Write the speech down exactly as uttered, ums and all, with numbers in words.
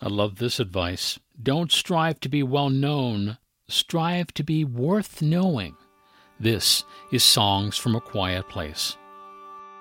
I love this advice. Don't strive to be well known. Strive to be worth knowing. This is Songs from a Quiet Place.